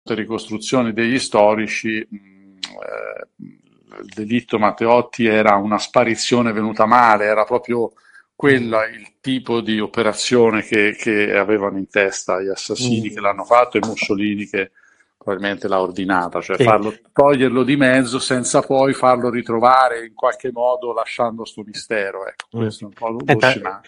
tutte le ricostruzioni degli storici, il delitto Matteotti era una sparizione venuta male, era proprio Mm, quella il tipo di operazione che avevano in testa gli assassini che mm, l'hanno fatto e Mussolini che probabilmente l'ha ordinata, cioè sì. toglierlo di mezzo senza poi farlo ritrovare in qualche modo lasciando sto mistero. Ecco, Mm. questo è un po' lo Senta, scenario.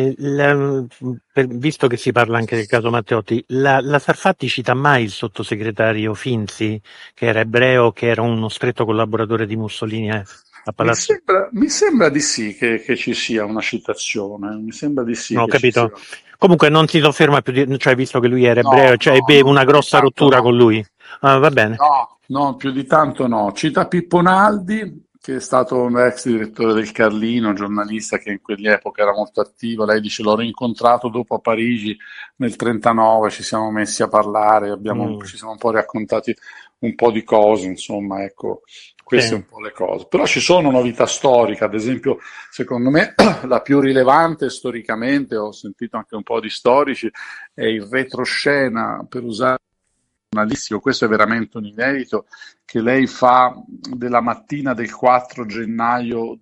visto che si parla anche del caso Matteotti, la Sarfatti cita mai il sottosegretario Finzi, che era ebreo, che era uno stretto collaboratore di Mussolini, a Palazzo? Mi sembra di sì che ci sia una citazione, mi sembra di sì No, ho che ci sia. capito. Comunque non si sofferma più cioè visto che lui era ebreo, No, cioè no, ebbe no, una più di grossa tanto rottura no. con lui. Ah, va bene. No, no, più di tanto no. Cita Pippo Naldi, che è stato un ex direttore del Carlino, giornalista che in quell'epoca era molto attivo. Lei dice: l'ho rincontrato dopo a Parigi nel 39, ci siamo messi a parlare, Mm, ci siamo un po' raccontati un po' di cose, insomma, ecco, queste sì. un po' le cose. Però ci sono novità storiche, ad esempio, secondo me la più rilevante storicamente, ho sentito anche un po' di storici, è il retroscena, per usare giornalistico, questo è veramente un inedito, che lei fa della mattina del 4 gennaio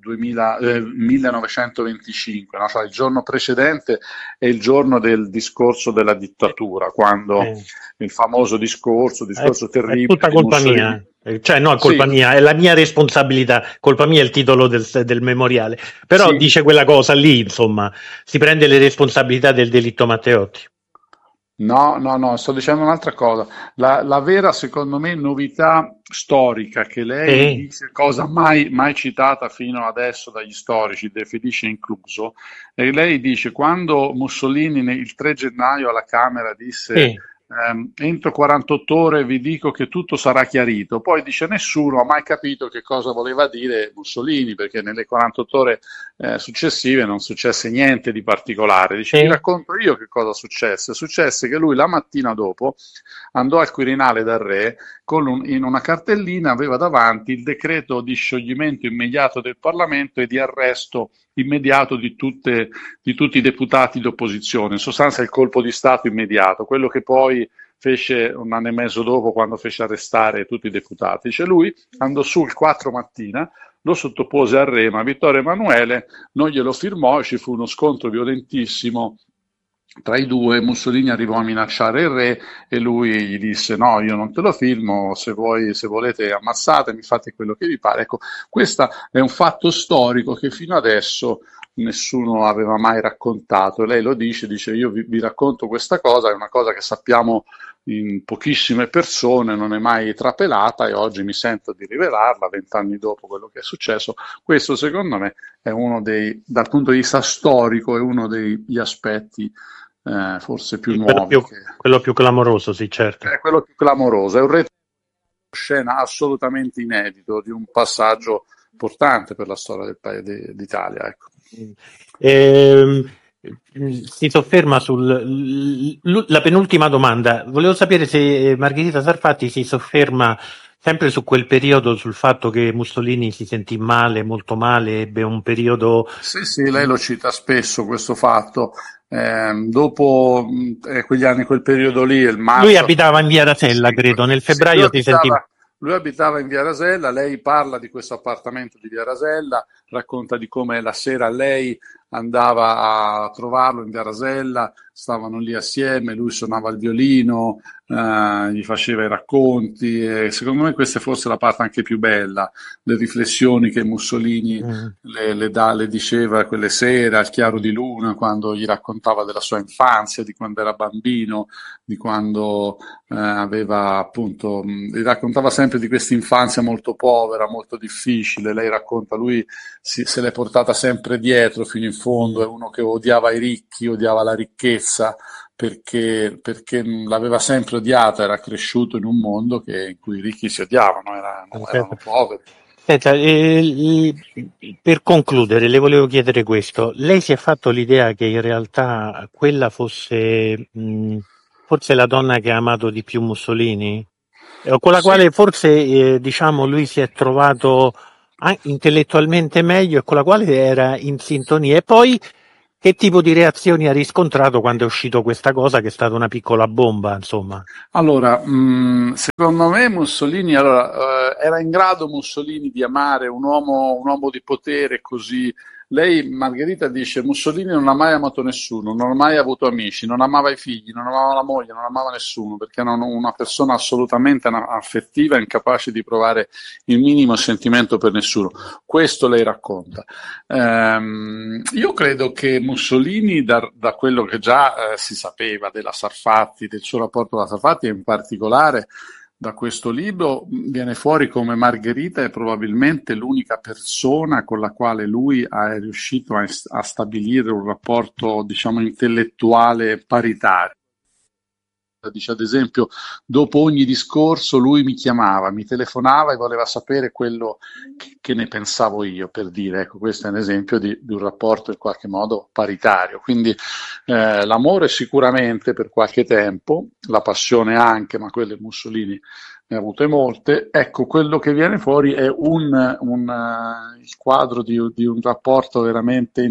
1925, no? Cioè il giorno precedente è il giorno del discorso della Eh, dittatura, quando sì. il famoso discorso È terribile tutta di colpa Mussolini. mia. Cioè no, è Sì, colpa mia, è la mia responsabilità, colpa mia è il titolo del memoriale, però sì. dice quella cosa lì, insomma, si prende le responsabilità del delitto Matteotti. No, no, no, sto dicendo un'altra cosa. La vera, secondo me, novità storica che lei Sì, dice, cosa mai citata fino adesso dagli storici, De Felice incluso, e lei dice quando Mussolini il 3 gennaio alla Camera disse sì. entro 48 ore vi dico che tutto sarà chiarito, poi dice nessuno ha mai capito che cosa voleva dire Mussolini, perché nelle 48 ore successive non successe niente di particolare. Dice, vi Sì. racconto io che cosa successe. Successe che lui la mattina dopo andò al Quirinale dal re in una cartellina aveva davanti il decreto di scioglimento immediato del Parlamento e di arresto immediato di tutti i deputati d'opposizione, in sostanza il colpo di Stato immediato, quello che poi fece un anno e mezzo dopo quando fece arrestare tutti i deputati. Dice lui andò su il 4 mattina, lo sottopose al re, ma Vittorio Emanuele non glielo firmò e ci fu uno scontro violentissimo tra i due. Mussolini arrivò a minacciare il re e lui gli disse no, io non te lo firmo, se volete ammazzatemi, fate quello che vi pare. Ecco, questo è un fatto storico che fino adesso nessuno aveva mai raccontato. Lei lo dice io vi racconto questa cosa, è una cosa che sappiamo in pochissime persone, non è mai trapelata e oggi mi sento di rivelarla 20 anni dopo quello che è successo. Questo secondo me è dal punto di vista storico, è uno degli aspetti forse più Sì, nuovi, quello più clamoroso, sì, certo. è quello più clamoroso, è un retroscena assolutamente inedito di un passaggio importante per la storia del paese d'Italia. Ecco. Mm. Ehm, si sofferma la penultima domanda. Volevo sapere se Margherita Sarfatti si sofferma sempre su quel periodo, sul fatto che Mussolini si sentì male, molto male, ebbe un periodo. Sì, sì, lei lo cita spesso questo fatto. Dopo quegli anni, quel periodo lì, il Lui marzo abitava in via Rasella, 25, credo, nel sì, febbraio si sentì. lui abitava in via Rasella, lei parla di questo appartamento di via Rasella, racconta di come la sera lei andava a trovarlo in via Rasella, stavano lì assieme, lui suonava il violino, gli faceva i racconti e secondo me questa è forse la parte anche più bella, le riflessioni che Mussolini Mm. le diceva quelle sere al chiaro di luna, quando gli raccontava della sua infanzia, di quando era bambino, di quando aveva appunto, gli raccontava sempre di questa infanzia molto povera, molto difficile. Lei racconta, lui se l'è portata sempre dietro fino in fondo, Mm. è uno che odiava i ricchi, odiava la ricchezza. Perché l'aveva sempre odiata, era cresciuto in un mondo in cui i ricchi si odiavano, Certo. erano poveri. Senta, per concludere, le volevo chiedere questo. Lei si è fatto l'idea che in realtà quella fosse forse la donna che ha amato di più Mussolini? O con la Sì, quale forse, diciamo, lui si è trovato intellettualmente meglio e con la quale era in sintonia. E poi che tipo di reazioni ha riscontrato quando è uscito questa cosa, che è stata una piccola bomba, insomma? Allora, secondo me Mussolini, era in grado Mussolini di amare un uomo di potere così. Lei, Margherita, dice: Mussolini non ha mai amato nessuno, non ha mai avuto amici, non amava i figli, non amava la moglie, non amava nessuno, perché era una persona assolutamente affettiva, incapace di provare il minimo sentimento per nessuno. Questo lei racconta. Io credo che Mussolini, da quello che già si sapeva della Sarfatti, del suo rapporto con la Sarfatti, e in particolare da questo libro, viene fuori come Margherita è probabilmente l'unica persona con la quale lui è riuscito a stabilire un rapporto, diciamo, intellettuale paritario. Dice, ad esempio, dopo ogni discorso lui mi chiamava, mi telefonava e voleva sapere quello che ne pensavo io, per dire, ecco, questo è un esempio di un rapporto in qualche modo paritario. Quindi l'amore sicuramente per qualche tempo, la passione anche, ma quelle Mussolini ne ha avute molte. Ecco, quello che viene fuori è il quadro di un rapporto veramente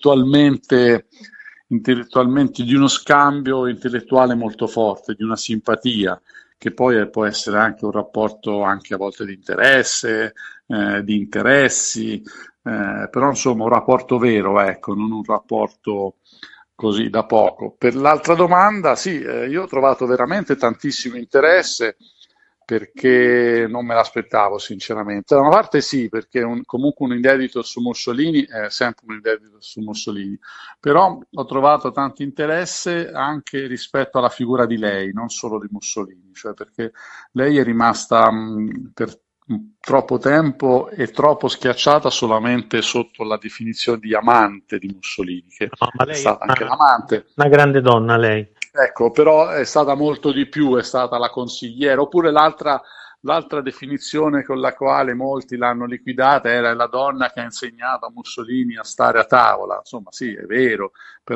intellettualmente di uno scambio intellettuale molto forte, di una simpatia, che poi può essere anche un rapporto anche a volte di interesse, di interessi, però insomma un rapporto vero, ecco, non un rapporto così da poco. Per l'altra domanda, sì, io ho trovato veramente tantissimo interesse perché non me l'aspettavo sinceramente. Da una parte sì, perché comunque un inedito su Mussolini è sempre un inedito su Mussolini, però ho trovato tanto interesse anche rispetto alla figura di lei, non solo di Mussolini, cioè perché lei è rimasta per troppo tempo e troppo schiacciata solamente sotto la definizione di amante di Mussolini, che No, ma è lei è stata anche l'amante. una grande donna, lei. Ecco, però è stata molto di più, è stata la consigliera, oppure l'altra definizione con la quale molti l'hanno liquidata era la donna che ha insegnato a Mussolini a stare a tavola. Insomma, sì, è vero,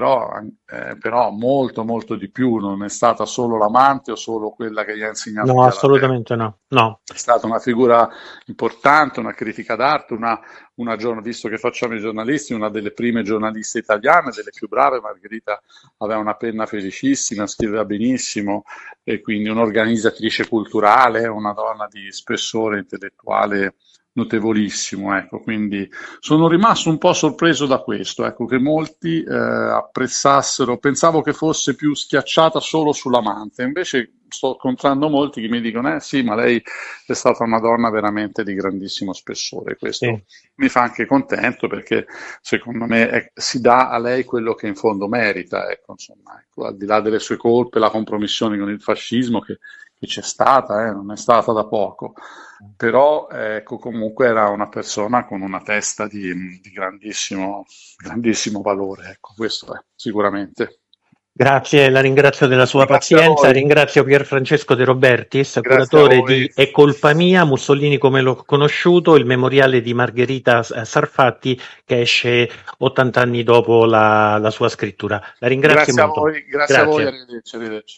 però molto, molto di più, non è stata solo l'amante o solo quella che gli ha insegnato a No, guidare la terra. assolutamente no. No. È stata una figura importante, una critica d'arte, visto che facciamo i giornalisti, una delle prime giornaliste italiane, delle più brave. Margherita aveva una penna felicissima, scriveva benissimo e quindi un'organizzatrice culturale, una donna di spessore intellettuale notevolissimo, ecco, quindi sono rimasto un po' sorpreso da questo, ecco, che molti apprezzassero, pensavo che fosse più schiacciata solo sull'amante, invece sto incontrando molti che mi dicono, sì, ma lei è stata una donna veramente di grandissimo spessore, questo Sì. mi fa anche contento perché secondo me si dà a lei quello che in fondo merita, ecco, insomma, ecco, al di là delle sue colpe, la compromissione con il fascismo che c'è stata, non è stata da poco, però ecco, comunque era una persona con una testa di grandissimo, grandissimo valore, ecco, questo è sicuramente. Grazie, la ringrazio della sua Grazie a pazienza, voi, ringrazio Pier Francesco De Robertis, grazie a curatore di voi. È colpa mia, Mussolini come l'ho conosciuto, il memoriale di Margherita Sarfatti che esce 80 anni dopo la sua scrittura. La ringrazio molto. Grazie a voi, Grazie. arrivederci, arrivederci.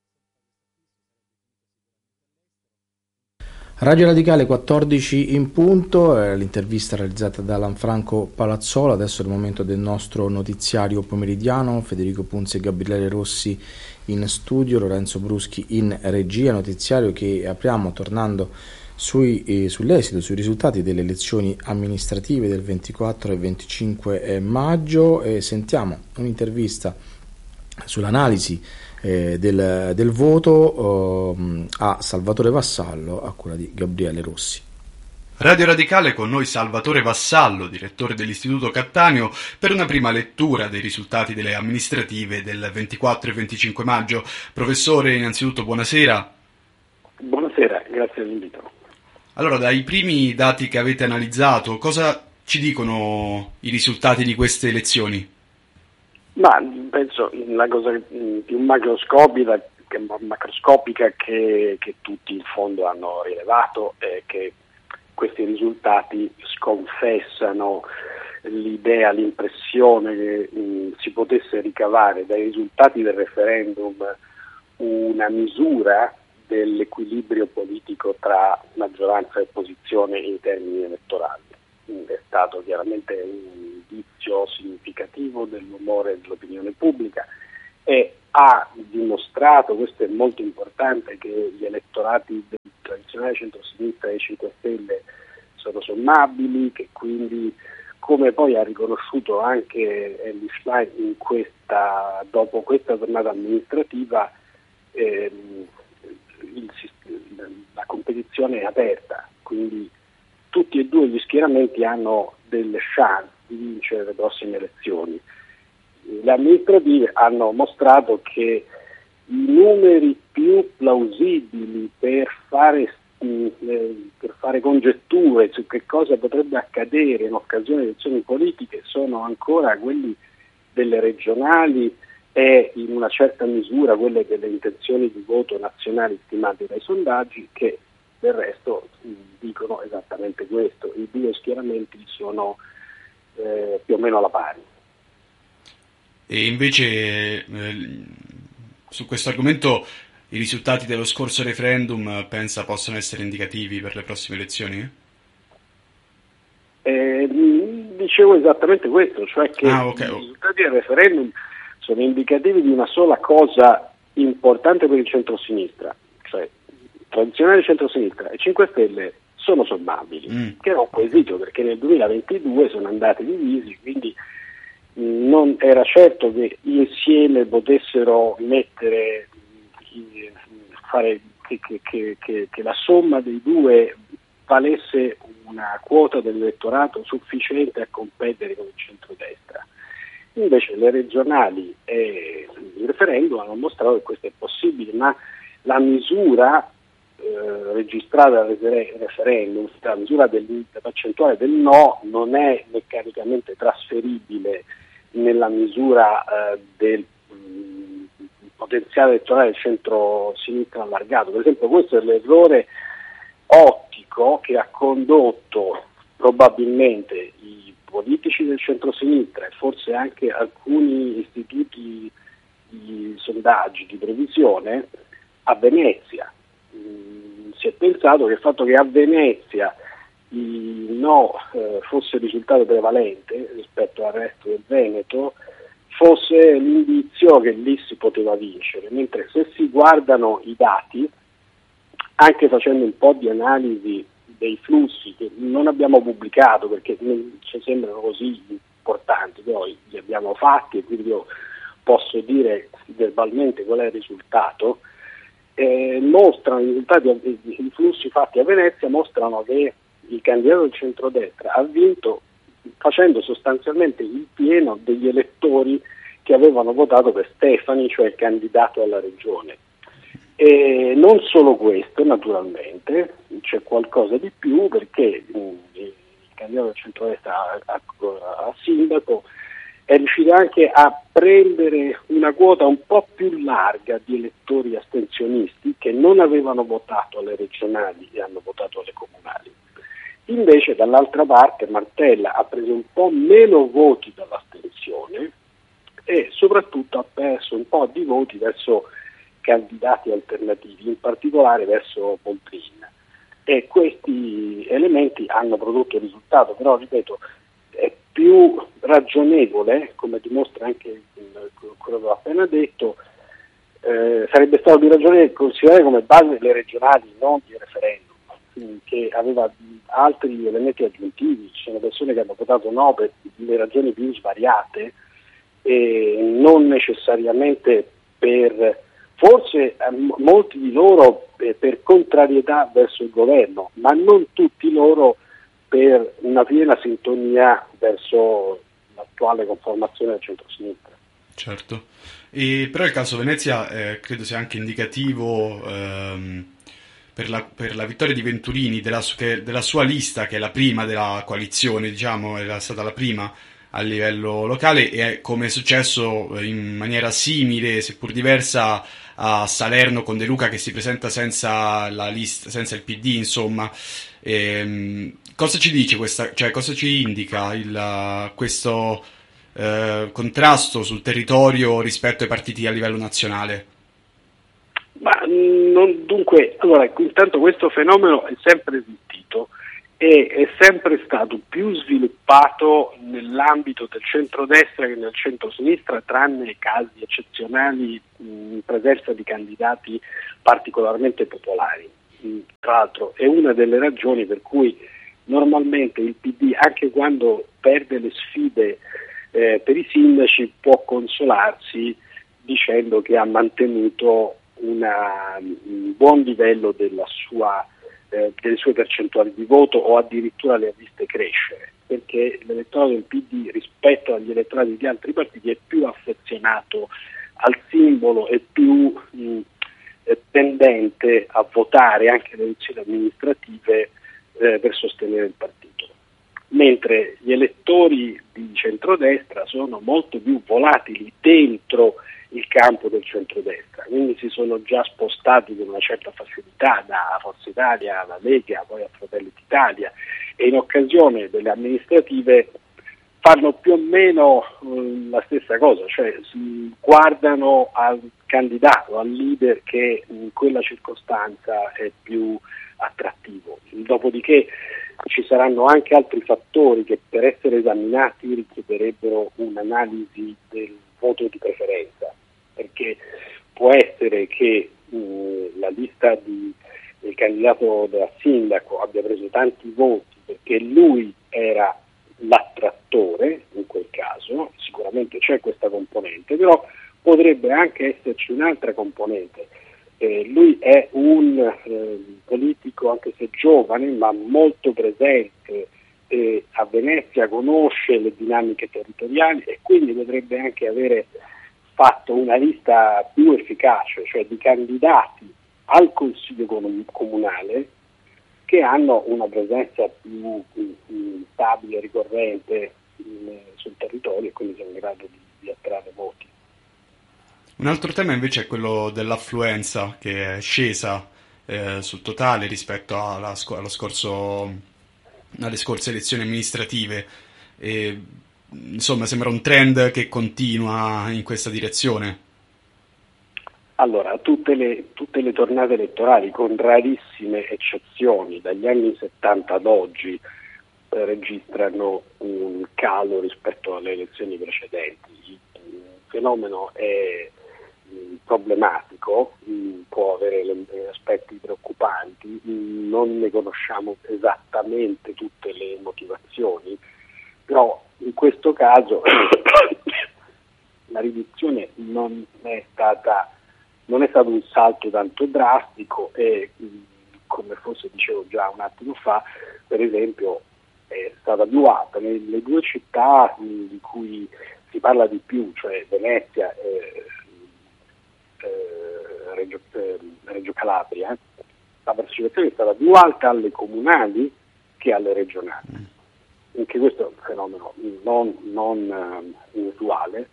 Radio Radicale 14 in punto, l'intervista realizzata da Lanfranco Palazzola. Adesso è il momento del nostro notiziario pomeridiano. Federico Punzi e Gabriele Rossi in studio, Lorenzo Bruschi in regia. Notiziario che apriamo tornando sull'esito, sui risultati delle elezioni amministrative del 24 e 25 maggio e sentiamo un'intervista sull'analisi del voto a Salvatore Vassallo a cura di Gabriele Rossi. Radio Radicale, con noi Salvatore Vassallo, direttore dell'Istituto Cattaneo, per una prima lettura dei risultati delle amministrative del 24 e 25 maggio. Professore, innanzitutto buonasera. Buonasera, grazie dell'invito. Allora, dai primi dati che avete analizzato, cosa ci dicono i risultati di queste elezioni? Ma penso la cosa più macroscopica che tutti in fondo hanno rilevato è che questi risultati sconfessano l'idea, l'impressione che si potesse ricavare dai risultati del referendum una misura dell'equilibrio politico tra maggioranza e opposizione in termini elettorali. È stato chiaramente un indizio giudizio significativo dell'umore dell'opinione pubblica e ha dimostrato, questo è molto importante, che gli elettorati del tradizionale centro-sinistra e 5 Stelle sono sommabili, che quindi, come poi ha riconosciuto anche Elly Schlein dopo questa tornata amministrativa, la competizione è aperta, quindi tutti e due gli schieramenti hanno delle chance di vincere le prossime elezioni. Le amministrative hanno mostrato che i numeri più plausibili per fare congetture su che cosa potrebbe accadere in occasione di elezioni politiche sono ancora quelli delle regionali e in una certa misura quelle delle intenzioni di voto nazionali stimate dai sondaggi, che del resto dicono esattamente questo. I due schieramenti sono più o meno alla pari. E invece su questo argomento i risultati dello scorso referendum pensa possano essere indicativi per le prossime elezioni? Dicevo esattamente questo, cioè che i risultati del referendum sono indicativi di una sola cosa importante per il centro-sinistra, cioè tradizionale centro-sinistra e 5 Stelle sono sommabili, che era un quesito perché nel 2022 sono andati divisi, quindi non era certo che insieme potessero fare che la somma dei due valesse una quota dell'elettorato sufficiente a competere con il centrodestra. Invece le regionali e il referendum hanno mostrato che questo è possibile, ma la misura registrata dal referendum, la misura della percentuale del no, non è meccanicamente trasferibile nella misura del potenziale elettorale del centro-sinistra allargato. Per esempio, questo è l'errore ottico che ha condotto probabilmente i politici del centro-sinistra e forse anche alcuni istituti di sondaggi, di previsione, a Venezia. Si è pensato che il fatto che a Venezia il no fosse il risultato prevalente rispetto al resto del Veneto fosse l'indizio che lì si poteva vincere, mentre se si guardano i dati, anche facendo un po' di analisi dei flussi che non abbiamo pubblicato perché non ci sembrano così importanti, poi li abbiamo fatti e quindi io posso dire verbalmente qual è il risultato, mostrano i risultati, i flussi fatti a Venezia mostrano che il candidato del centrodestra ha vinto facendo sostanzialmente il pieno degli elettori che avevano votato per Stefani, cioè il candidato alla regione. E non solo questo, naturalmente, c'è qualcosa di più perché il candidato del centrodestra a sindaco è riuscito anche a prendere una quota un po' più larga di elettori astensionisti che non avevano votato alle regionali e hanno votato alle comunali. Invece dall'altra parte Martella ha preso un po' meno voti dall'astensione e soprattutto ha perso un po' di voti verso candidati alternativi, in particolare verso Boldrin. E questi elementi hanno prodotto il risultato, però ripeto, è più ragionevole, come dimostra anche quello che ho appena detto, sarebbe stato più ragionevole considerare come base le regionali, non il referendum, che aveva altri elementi aggiuntivi. Ci sono persone che hanno votato no per le ragioni più svariate e non necessariamente forse molti di loro per contrarietà verso il governo, ma non tutti loro per una piena sintonia verso l'attuale conformazione del centro-sinistra. Certo, però il caso Venezia credo sia anche indicativo per la vittoria di Venturini, della sua lista, che è la prima della coalizione, diciamo, era stata la prima a livello locale, e come è successo in maniera simile, seppur diversa, a Salerno con De Luca che si presenta senza la lista, senza il PD, insomma. Cosa ci dice cosa ci indica questo contrasto sul territorio rispetto ai partiti a livello nazionale? Dunque, allora, intanto questo fenomeno è sempre esistito è sempre stato più sviluppato nell'ambito del centrodestra che nel centrosinistra, tranne casi eccezionali in presenza di candidati particolarmente popolari. Tra l'altro è una delle ragioni per cui normalmente il PD, anche quando perde le sfide per i sindaci, può consolarsi dicendo che ha mantenuto un buon livello delle sue percentuali di voto, o addirittura le ha viste crescere, perché l'elettorato del PD rispetto agli elettorati di altri partiti è più affezionato al simbolo e più tendente a votare anche le elezioni amministrative per sostenere il partito, mentre gli elettori di centrodestra sono molto più volatili dentro il campo del centrodestra, quindi si sono già spostati con una certa facilità da Forza Italia alla Lega, poi a Fratelli d'Italia, e in occasione delle amministrative fanno più o meno la stessa cosa, cioè si guardano al candidato, al leader che in quella circostanza è più attrattivo. Dopodiché ci saranno anche altri fattori che per essere esaminati richiederebbero un'analisi del voto di preferenza, perché può essere che la lista del candidato da sindaco abbia preso tanti voti perché lui era l'attrattore in quel caso, sicuramente c'è questa componente, però potrebbe anche esserci un'altra componente. Lui è un politico, anche se giovane, ma molto presente a Venezia, conosce le dinamiche territoriali e quindi potrebbe anche avere fatto una lista più efficace, cioè di candidati al Consiglio comunale che hanno una presenza più stabile, ricorrente sul territorio, e quindi sono in grado di attrarre voti. Un altro tema invece è quello dell'affluenza, che è scesa sul totale rispetto alle scorse elezioni amministrative. E, insomma, sembra un trend che continua in questa direzione. Allora, tutte le tornate elettorali, con rarissime eccezioni, dagli anni 70 ad oggi, registrano un calo rispetto alle elezioni precedenti. Il fenomeno è problematico, può avere aspetti preoccupanti, non ne conosciamo esattamente tutte le motivazioni, però in questo caso la riduzione non è stato un salto tanto drastico e, come forse dicevo già un attimo fa, per esempio è stata più alta nelle due città di cui si parla di più, cioè Venezia e Reggio Calabria. La partecipazione è stata più alta alle comunali che alle regionali. Anche questo è un fenomeno non inusuale,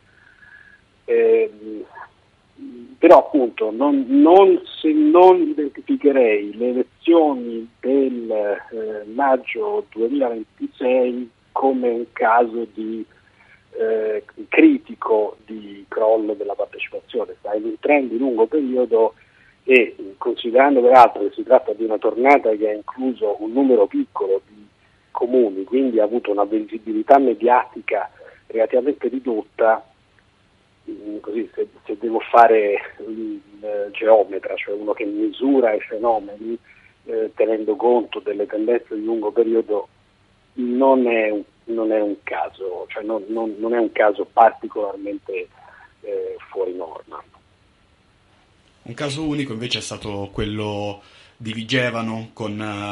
però appunto non identificherei le elezioni del maggio 2026 come un caso di critico di crollo della partecipazione. Sta in un trend di lungo periodo e, considerando peraltro che si tratta di una tornata che ha incluso un numero piccolo di comuni, quindi ha avuto una visibilità mediatica relativamente ridotta, così se devo fare il geometra, cioè uno che misura i fenomeni tenendo conto delle tendenze di lungo periodo, non è un caso, cioè non è un caso particolarmente fuori norma. Un caso unico invece è stato quello di Vigevano con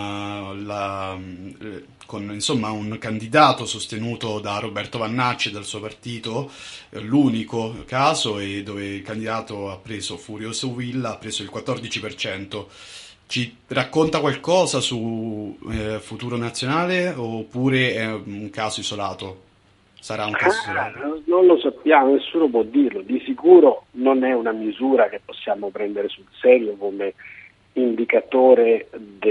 insomma un candidato sostenuto da Roberto Vannacci e dal suo partito, l'unico caso, e dove il candidato ha preso Furioso Villa, ha preso il 14%. Ci racconta qualcosa su Futuro Nazionale oppure è un caso isolato? Sarà un caso isolato? Non lo sappiamo, nessuno può dirlo. Di sicuro non è una misura che possiamo prendere sul serio come indicatore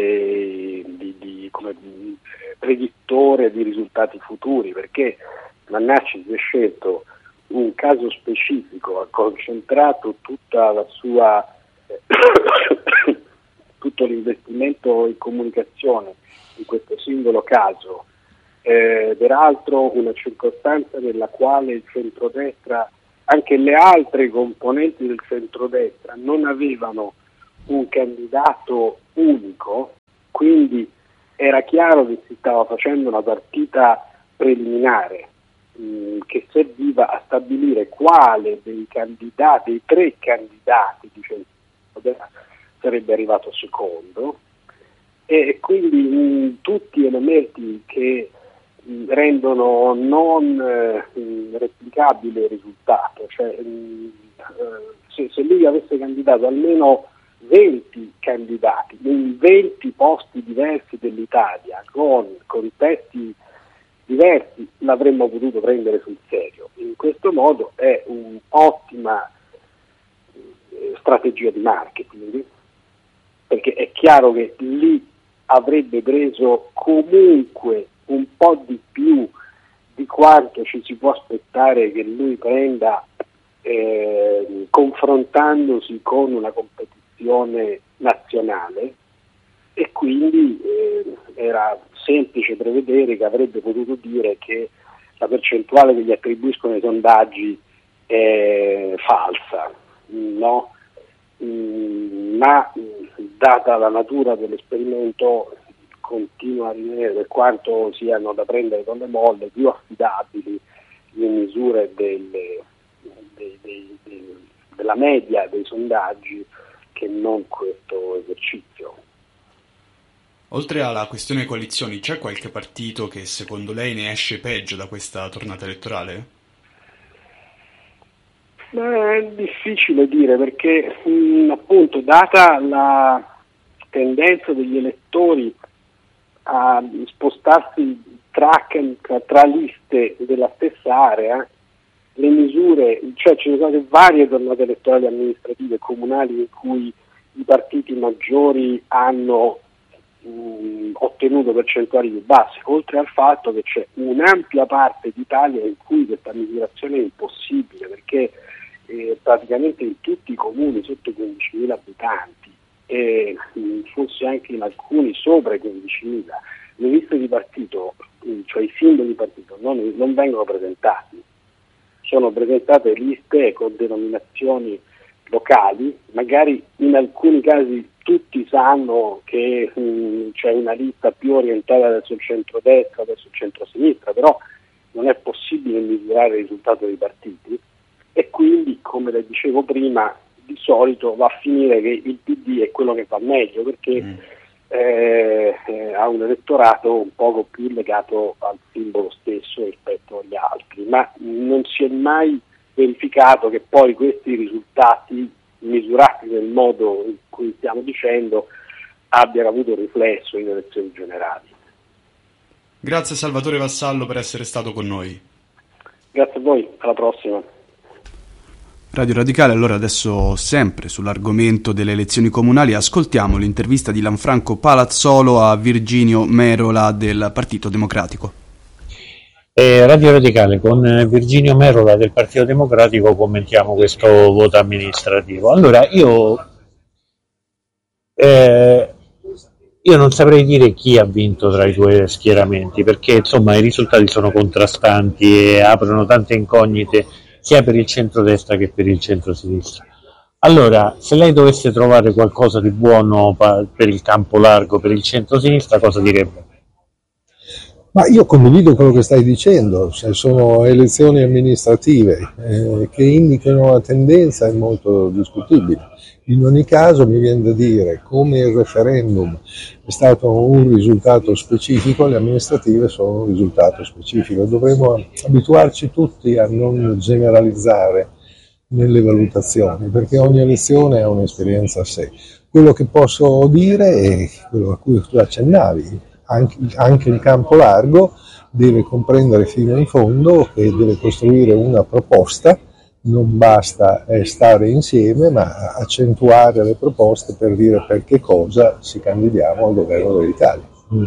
come predittore di risultati futuri, perché Vannacci si è scelto un caso specifico, ha concentrato tutto tutto l'investimento in comunicazione in questo singolo caso, peraltro una circostanza nella quale il centrodestra, anche le altre componenti del centrodestra non avevano un candidato unico, quindi era chiaro che si stava facendo una partita preliminare che serviva a stabilire quale dei candidati, dei 3 candidati di centrodestra sarebbe arrivato secondo, e quindi tutti elementi che rendono non replicabile il risultato, cioè se lui avesse candidato almeno 20 candidati in 20 posti diversi dell'Italia con contesti diversi, l'avremmo potuto prendere sul serio. In questo modo è un'ottima strategia di marketing, perché è chiaro che lì avrebbe preso comunque un po' di più di quanto ci si può aspettare che lui prenda confrontandosi con una competizione nazionale, e quindi era semplice prevedere che avrebbe potuto dire che la percentuale che gli attribuiscono i sondaggi è falsa, no? Ma data la natura dell'esperimento continua a rimanere, per quanto siano da prendere con le molle, più affidabili le misure della media dei sondaggi che non questo esercizio. Oltre alla questione coalizioni, c'è qualche partito che secondo lei ne esce peggio da questa tornata elettorale? È difficile dire, perché appunto, data la tendenza degli elettori a spostarsi tra liste della stessa area, le misure, cioè ci sono state varie tornate elettorali amministrative comunali in cui i partiti maggiori hanno ottenuto percentuali più basse, oltre al fatto che c'è un'ampia parte d'Italia in cui questa misurazione è impossibile, perché praticamente in tutti i comuni sotto i 15.000 abitanti e forse anche in alcuni sopra i 15.000 le liste di partito, cioè i simboli di partito non vengono presentati, sono presentate liste con denominazioni locali, magari in alcuni casi tutti sanno che c'è una lista più orientata verso il centrodestra, verso il centrosinistra, però non è possibile misurare il risultato dei partiti, e quindi, come le dicevo prima, di solito va a finire che il PD è quello che va meglio, perché ha un elettorato un poco più legato al simbolo stesso rispetto agli altri, ma non si è mai verificato che poi questi risultati, misurati nel modo in cui stiamo dicendo, abbiano avuto riflesso in elezioni generali. Grazie Salvatore Vassallo per essere stato con noi. Grazie a voi, alla prossima. Radio Radicale, allora adesso sempre sull'argomento delle elezioni comunali ascoltiamo l'intervista di Lanfranco Palazzolo a Virginio Merola del Partito Democratico. Radio Radicale, con Virginio Merola del Partito Democratico commentiamo questo voto amministrativo. Allora, io non saprei dire chi ha vinto tra i due schieramenti, perché insomma i risultati sono contrastanti e aprono tante incognite sia per il centrodestra che per il centrosinistra. Allora, se lei dovesse trovare qualcosa di buono per il campo largo, per il centrosinistra, cosa direbbe? Ma io condivido quello che stai dicendo, se sono elezioni amministrative che indicano una tendenza è molto discutibile. In ogni caso mi viene da dire, come il referendum è stato un risultato specifico, le amministrative sono un risultato specifico. Dovremmo abituarci tutti a non generalizzare nelle valutazioni, perché ogni elezione è un'esperienza a sé. Quello che posso dire è quello a cui tu accennavi, anche il campo largo deve comprendere fino in fondo che deve costruire una proposta. Non basta stare insieme, ma accentuare le proposte per dire per che cosa ci candidiamo al governo dell'Italia.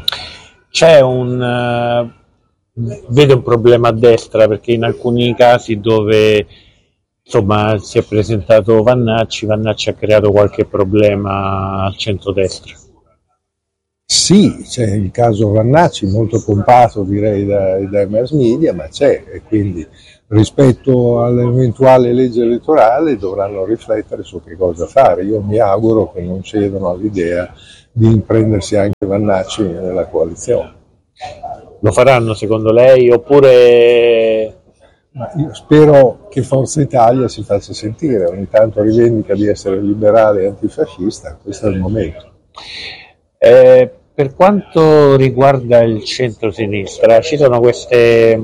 Vede un problema a destra, perché in alcuni casi dove insomma si è presentato Vannacci ha creato qualche problema al centrodestra. Sì, c'è il caso Vannacci, molto pompato direi dai mass media, ma c'è, e quindi rispetto all'eventuale legge elettorale dovranno riflettere su che cosa fare. Io mi auguro che non cedano all'idea di imprendersi anche Vannacci nella coalizione. Lo faranno secondo lei oppure... Ma io spero che Forza Italia si faccia sentire, ogni tanto rivendica di essere liberale e antifascista, questo è il momento. Per quanto riguarda il centro-sinistra, ci sono queste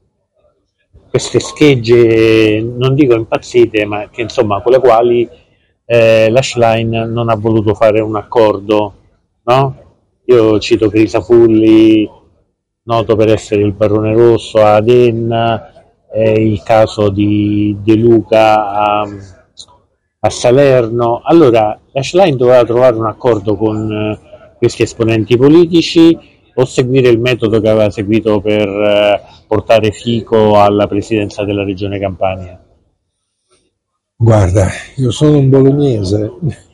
schegge, non dico impazzite, ma che insomma con le quali la Schlein non ha voluto fare un accordo, no? Io cito Crisafulli, noto per essere il Barone Rosso a Adenna, il caso di De Luca a Salerno. Allora la Schlein doveva trovare un accordo con questi esponenti politici o seguire il metodo che aveva seguito per portare Fico alla presidenza della regione Campania? Guarda, io sono un bolognese.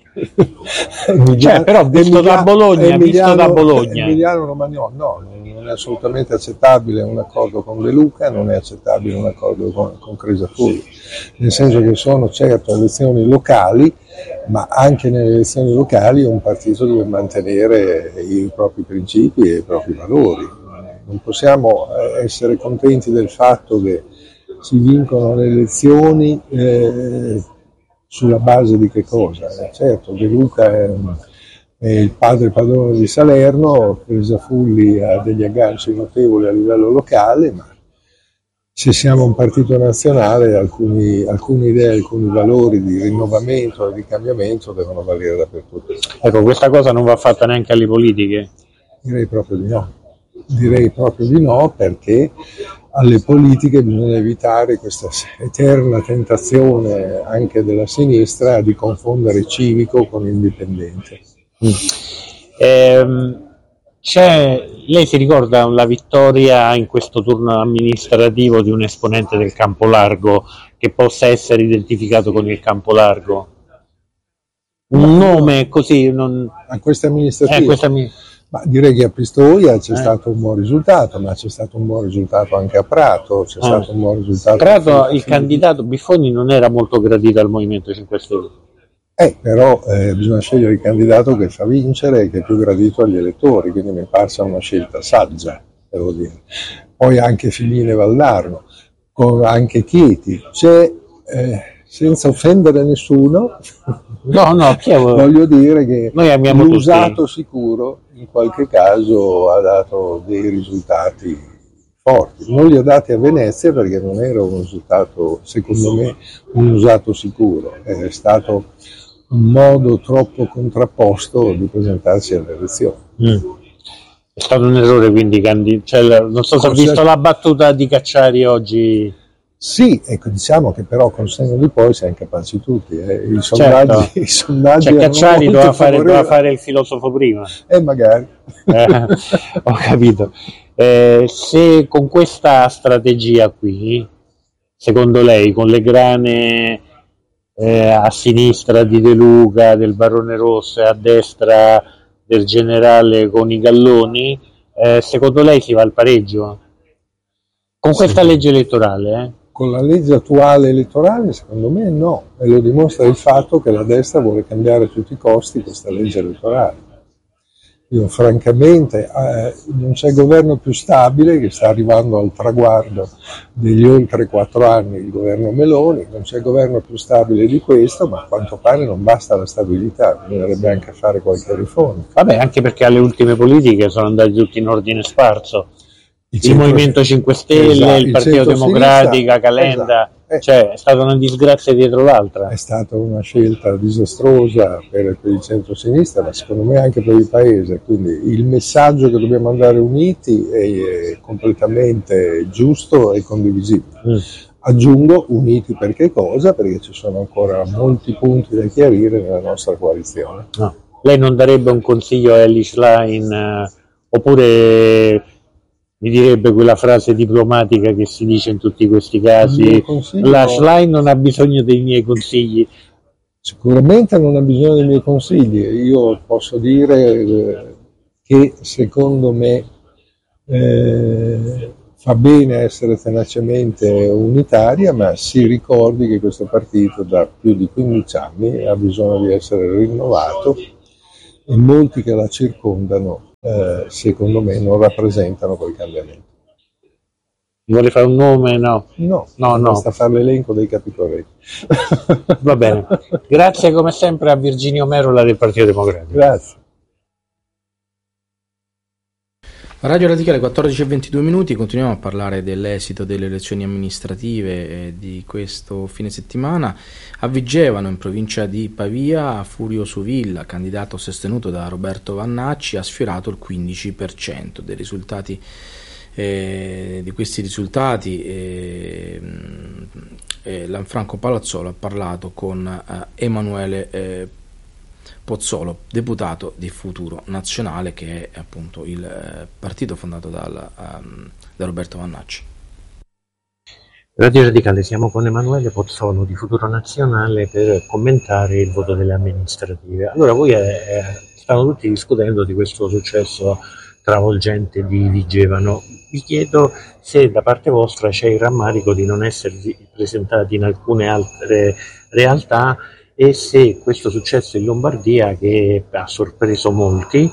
Però visto da Bologna, Emiliano Romagnolo, no, non è assolutamente accettabile un accordo con De Luca, non è accettabile un accordo con Crisafulli, nel senso che sono certo elezioni locali, ma anche nelle elezioni locali un partito deve mantenere i propri principi e i propri valori. Non possiamo essere contenti del fatto che si vincono le elezioni sulla base di che cosa? Certo, De Luca è il padrone di Salerno, Crisafulli ha degli agganci notevoli a livello locale, ma se siamo un partito nazionale alcune idee, alcuni valori di rinnovamento e di cambiamento devono valere dappertutto. Ecco, questa cosa non va fatta neanche alle politiche? Direi proprio di no, perché alle politiche bisogna evitare questa eterna tentazione anche della sinistra di confondere civico con indipendente. Lei si ricorda la vittoria in questo turno amministrativo di un esponente del Campolargo che possa essere identificato con il Campolargo? Un nome così? A queste amministrative? Ma direi che a Pistoia c'è stato un buon risultato, ma c'è stato un buon risultato anche a Prato, c'è stato un buon risultato. Prato il candidato Biffoni non era molto gradito al Movimento 5 Stelle. Però bisogna scegliere il candidato che fa vincere e che è più gradito agli elettori, quindi mi è parsa una scelta saggia, devo dire. Poi anche Fimine Valdarno, anche Chieti, c'è, senza offendere nessuno, voglio dire che l'usato sicuro in qualche caso ha dato dei risultati forti. Non li ha dati a Venezia perché non era un risultato, secondo me, un usato sicuro, è stato un modo troppo contrapposto di presentarsi alle elezioni. È stato un errore, quindi non so se ha visto la battuta di Cacciari oggi. Sì, ecco, diciamo che però con senno di poi siamo capaci tutti. I sondaggi Cacciari doveva fare il filosofo prima. Magari. Ho capito. Se con questa strategia qui, secondo lei, con le grane a sinistra di De Luca, del Barone Rosso, e a destra del generale con i galloni, secondo lei si va al pareggio? Con questa legge elettorale? Con la legge attuale elettorale secondo me no, e lo dimostra il fatto che la destra vuole cambiare a tutti i costi questa legge elettorale. Io francamente non c'è governo più stabile, che sta arrivando al traguardo degli oltre 4 anni il governo Meloni, non c'è governo più stabile di questo, ma a quanto pare non basta la stabilità, bisognerebbe anche fare qualche riforma. Vabbè, anche perché alle ultime politiche sono andati tutti in ordine sparso. Il Movimento 5 Stelle, il Partito Democratico, Calenda, è stata una disgrazia dietro l'altra. È stata una scelta disastrosa per il centro-sinistra, ma secondo me anche per il Paese, quindi il messaggio che dobbiamo andare uniti è completamente giusto e condivisibile. Aggiungo uniti per che cosa? Perché ci sono ancora molti punti da chiarire nella nostra coalizione. No. Lei non darebbe un consiglio a Elly Schlein, oppure mi direbbe quella frase diplomatica che si dice in tutti questi casi: la Schlein non ha bisogno dei miei consigli? Sicuramente non ha bisogno dei miei consigli. Io posso dire che secondo me fa bene essere tenacemente unitaria, ma si ricordi che questo partito da più di 15 anni ha bisogno di essere rinnovato e molti che la circondano secondo me non rappresentano quel cambiamento. Vuole fare un nome? No. Basta fare l'elenco dei capicorretti. Va bene. Grazie come sempre a Virginio Merola del Partito Democratico. Grazie. Radio Radicale 14:22, continuiamo a parlare dell'esito delle elezioni amministrative di questo fine settimana. A Vigevano, in provincia di Pavia, Furio Suvilla, candidato sostenuto da Roberto Vannacci, ha sfiorato il 15% dei risultati. Di questi risultati Lanfranco Palazzolo ha parlato con Emanuele Pozzolo, deputato di Futuro Nazionale, che è appunto il partito fondato da Roberto Vannacci. Radio Radicale, siamo con Emanuele Pozzolo di Futuro Nazionale per commentare il voto delle amministrative. Allora, voi stanno tutti discutendo di questo successo travolgente di Vigevano. Vi chiedo se da parte vostra c'è il rammarico di non esservi presentati in alcune altre realtà e se questo successo in Lombardia, che ha sorpreso molti,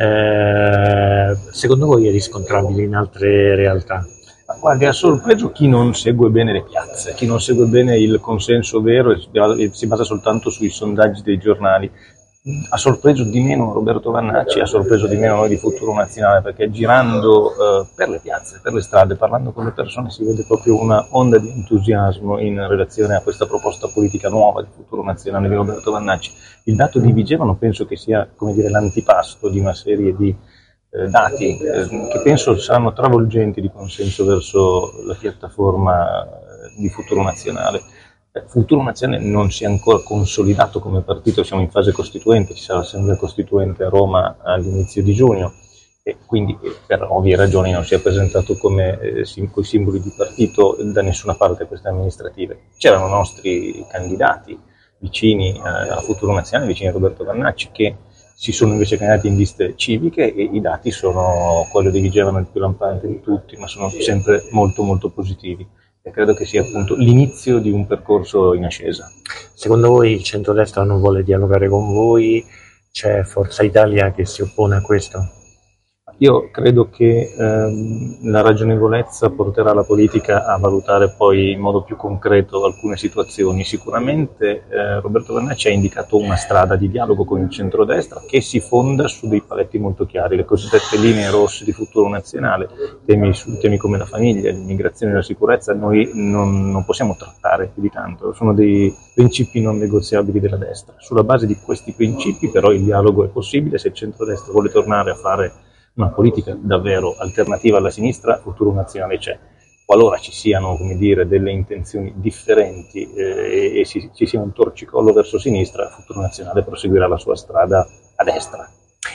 secondo voi è riscontrabile in altre realtà? Guardi, ha sorpreso chi non segue bene le piazze, chi non segue bene il consenso vero e si basa soltanto sui sondaggi dei giornali. Ha sorpreso di meno Roberto Vannacci, ha sorpreso di meno noi di Futuro Nazionale, perché girando per le piazze, per le strade, parlando con le persone, si vede proprio una onda di entusiasmo in relazione a questa proposta politica nuova di Futuro Nazionale di Roberto Vannacci. Il dato di Vigevano penso che sia, come dire, l'antipasto di una serie di dati che penso saranno travolgenti di consenso verso la piattaforma di Futuro Nazionale. Futuro Nazionale non si è ancora consolidato come partito, siamo in fase costituente, ci sarà l'assemblea costituente a Roma all'inizio di giugno e quindi per ovvie ragioni non si è presentato come coi simboli di partito da nessuna parte a queste amministrative. C'erano nostri candidati vicini a Futuro Nazionale, vicini a Roberto Vannacci, che si sono invece candidati in liste civiche e i dati sono, quello di Vigevano il più lampante di tutti, ma sono sempre molto molto positivi. E credo che sia appunto l'inizio di un percorso in ascesa. Secondo voi il centrodestra non vuole dialogare con voi? C'è Forza Italia che si oppone a questo? Io credo che la ragionevolezza porterà la politica a valutare poi in modo più concreto alcune situazioni. Sicuramente Roberto Vannacci ha indicato una strada di dialogo con il centrodestra che si fonda su dei paletti molto chiari, le cosiddette linee rosse di Futuro Nazionale, temi come la famiglia, l'immigrazione e la sicurezza, noi non possiamo trattare più di tanto, sono dei principi non negoziabili della destra. Sulla base di questi principi però il dialogo è possibile se il centrodestra vuole tornare a fare una politica davvero alternativa alla sinistra. Futuro Nazionale c'è. Qualora ci siano, come dire, delle intenzioni differenti e ci sia un torcicollo verso sinistra, Futuro Nazionale proseguirà la sua strada a destra.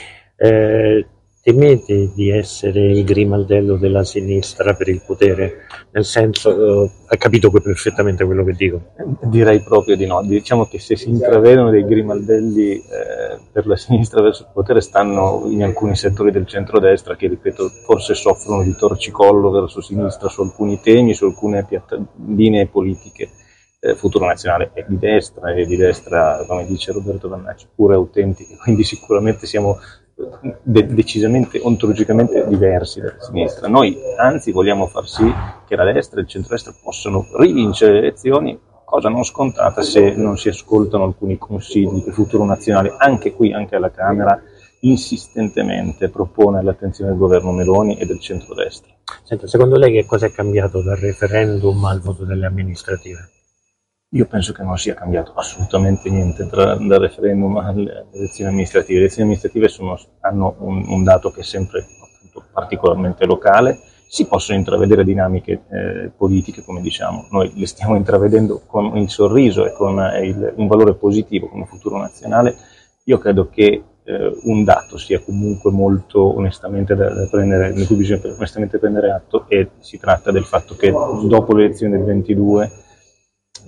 Temete di essere il grimaldello della sinistra per il potere? Nel senso, ha capito perfettamente quello che dico? Direi proprio di no. Diciamo che se si intravedono dei grimaldelli per la sinistra verso il potere, stanno in alcuni settori del centrodestra che, ripeto, forse soffrono di torcicollo verso sinistra su alcuni temi, su alcune linee politiche. Futuro Nazionale è di destra, come dice Roberto Vannacci, pure autentiche, quindi sicuramente siamo decisamente ontologicamente diversi dalla sinistra. Noi anzi vogliamo far sì che la destra e il centrodestra possano rivincere le elezioni, cosa non scontata se non si ascoltano alcuni consigli che Futuro Nazionale, anche qui, anche alla Camera, insistentemente propone all'attenzione del governo Meloni e del centrodestra. Senta, secondo lei che cosa è cambiato dal referendum al voto delle amministrative? Io penso che non sia cambiato assolutamente niente dal referendum alle elezioni amministrative. Le elezioni amministrative hanno un dato che è sempre appunto particolarmente locale. Si possono intravedere dinamiche politiche, come diciamo, noi le stiamo intravedendo con il sorriso e con un valore positivo come Futuro Nazionale. Io credo che un dato sia comunque molto onestamente da prendere, di cui bisogna onestamente prendere atto, e si tratta del fatto che dopo l'elezione del 22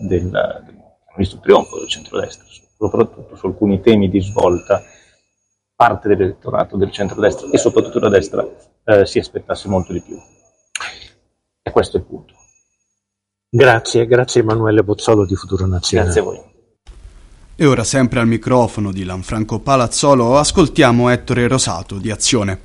abbiamo visto il trionfo del centrodestra, soprattutto su alcuni temi di svolta parte dell'elettorato del centrodestra e soprattutto della destra si aspettasse molto di più. E questo è il punto. Grazie Emanuele Pozzolo di Futuro Nazionale. Grazie a voi. E ora, sempre al microfono di Lanfranco Palazzolo, ascoltiamo Ettore Rosato di Azione.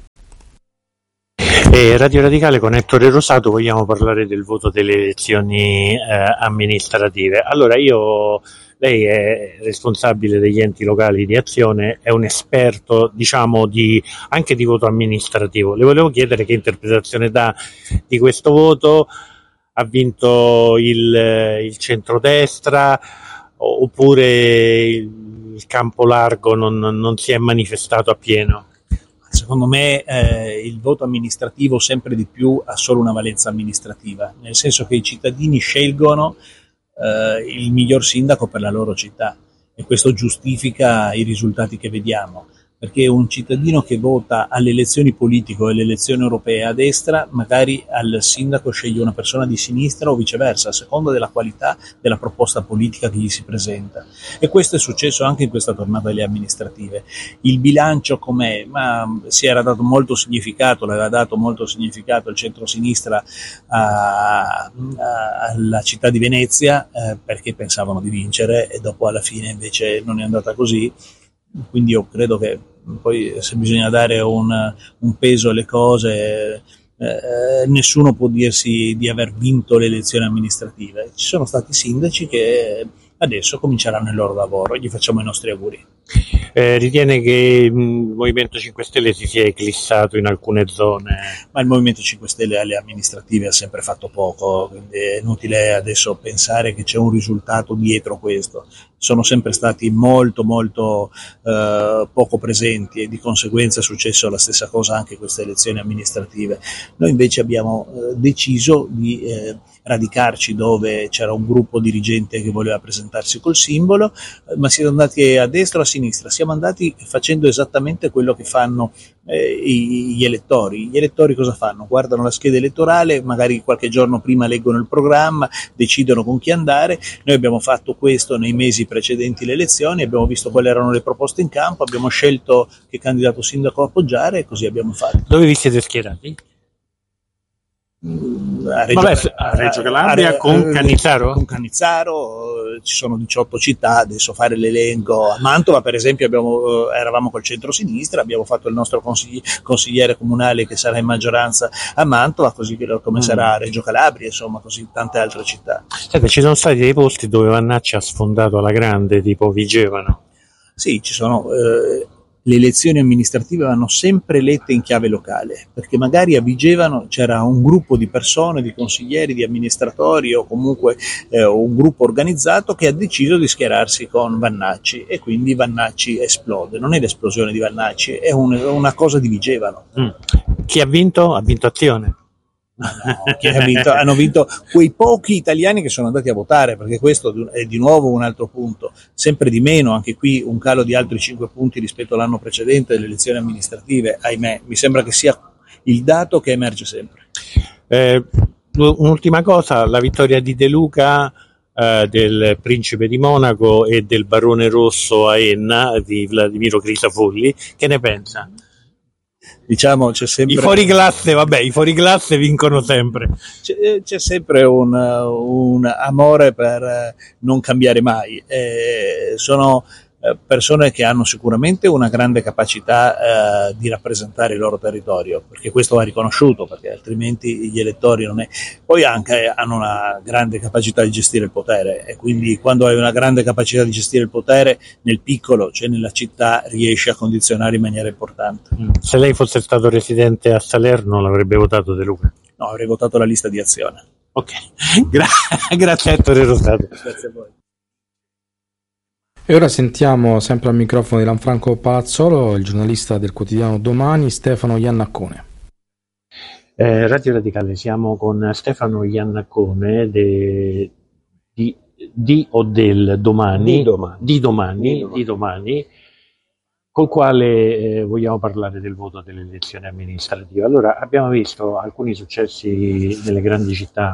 Radio Radicale con Ettore Rosato vogliamo parlare del voto delle elezioni amministrative. Allora, lei è responsabile degli enti locali di Azione, è un esperto, diciamo, anche di voto amministrativo. Le volevo chiedere che interpretazione dà di questo voto. Ha vinto il centrodestra oppure il campo largo non si è manifestato appieno? Secondo me il voto amministrativo sempre di più ha solo una valenza amministrativa, nel senso che i cittadini scelgono il miglior sindaco per la loro città e questo giustifica i risultati che vediamo, perché un cittadino che vota alle elezioni politiche o alle elezioni europee a destra magari al sindaco sceglie una persona di sinistra o viceversa, a seconda della qualità della proposta politica che gli si presenta, e questo è successo anche in questa tornata delle amministrative. Il bilancio com'è? Ma si era dato molto significato, l'aveva dato molto significato il centro-sinistra alla città di Venezia perché pensavano di vincere e dopo alla fine invece non è andata così. Quindi io credo che poi se bisogna dare un peso alle cose, nessuno può dirsi di aver vinto le elezioni amministrative. Ci sono stati sindaci che adesso cominceranno il loro lavoro e gli facciamo i nostri auguri. Ritiene che il Movimento 5 Stelle si sia eclissato in alcune zone? Ma il Movimento 5 Stelle alle amministrative ha sempre fatto poco, quindi è inutile adesso pensare che c'è un risultato dietro questo. Sono sempre stati molto poco presenti e di conseguenza è successo la stessa cosa anche in queste elezioni amministrative. Noi invece abbiamo deciso di radicarci dove c'era un gruppo dirigente che voleva presentarsi col simbolo, ma siamo andati a destra o a sinistra, siamo andati facendo esattamente quello che fanno gli elettori. Gli elettori cosa fanno? Guardano la scheda elettorale, magari qualche giorno prima leggono il programma, decidono con chi andare. Noi abbiamo fatto questo nei mesi precedenti le elezioni, abbiamo visto quali erano le proposte in campo, abbiamo scelto che candidato sindaco appoggiare e così abbiamo fatto. Dove vi siete schierati? A Reggio Calabria con Cannizzaro? Con Cannizzaro, ci sono 18 città, adesso fare l'elenco. A Mantova per esempio eravamo col centro-sinistra, abbiamo fatto il nostro consigliere comunale che sarà in maggioranza a Mantova, così come sarà a Reggio Calabria, insomma così tante altre città. Senti, ci sono stati dei posti dove Vannacci ha sfondato alla grande, tipo Vigevano? Sì, ci sono. Le elezioni amministrative vanno sempre lette in chiave locale, perché magari a Vigevano c'era un gruppo di persone, di consiglieri, di amministratori o comunque un gruppo organizzato che ha deciso di schierarsi con Vannacci e quindi Vannacci esplode. Non è l'esplosione di Vannacci, è una cosa di Vigevano. Chi ha vinto? Ha vinto Azione. No, hanno vinto quei pochi italiani che sono andati a votare, perché questo è di nuovo un altro punto, sempre di meno, anche qui un calo di altri 5 punti rispetto all'anno precedente delle elezioni amministrative, ahimè, mi sembra che sia il dato che emerge sempre. Un'ultima cosa, la vittoria di De Luca, del Principe di Monaco e del Barone Rosso a Enna di Vladimiro Crisafulli, che ne pensa? Diciamo c'è sempre i fuoriclasse vincono sempre. C'è sempre un amore per non cambiare mai. Sono persone che hanno sicuramente una grande capacità di rappresentare il loro territorio, perché questo va riconosciuto, perché altrimenti gli elettori non è. Poi anche hanno una grande capacità di gestire il potere e quindi quando hai una grande capacità di gestire il potere nel piccolo, cioè nella città, riesci a condizionare in maniera importante. Se lei fosse stato residente a Salerno l'avrebbe votato De Luca? No, avrei votato la lista di Azione. Ok, grazie a Ettore Rosato. Grazie a voi. E ora sentiamo sempre al microfono di Lanfranco Palazzolo il giornalista del quotidiano Domani, Stefano Iannaccone. Radio Radicale, siamo con Stefano Iannaccone di Domani, col quale vogliamo parlare del voto delle elezioni amministrative. Allora, abbiamo visto alcuni successi nelle grandi città,